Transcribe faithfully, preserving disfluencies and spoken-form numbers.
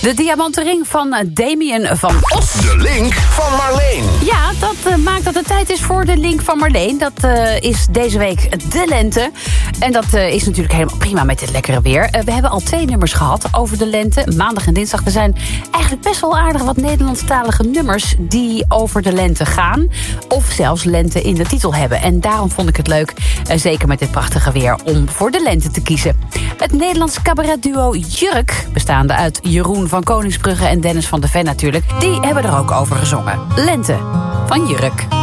De diamanten ring van Damien van Os. De link van Marleen. Ja, dat uh, maakt dat het tijd is voor de link van Marleen. Dat uh, is deze week de lente. En dat uh, is natuurlijk helemaal prima met dit lekkere weer. Uh, we hebben al twee nummers gehad over de lente. Maandag en dinsdag. Er zijn eigenlijk best wel aardig wat Nederlandstalige nummers die over de lente gaan. Of zelfs lente in de titel hebben. En daarom vond ik het leuk, uh, zeker met dit prachtige weer, om voor de lente te kiezen. Het Nederlands cabaretduo Jurk, bestaande uit Jeroen van Koningsbrugge en Dennis van de Ven natuurlijk, die hebben er ook over gezongen. Lente van Jurk.